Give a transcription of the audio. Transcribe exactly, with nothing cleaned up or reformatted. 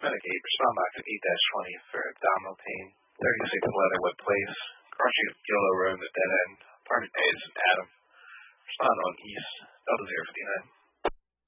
Medicaid. Respond back to eight dash twenty for abdominal pain. thirty-six Leatherwood Place. Crossing Yellow Road, the dead end. Apartment A is Adam. Respond on East. Double zero fifty nine.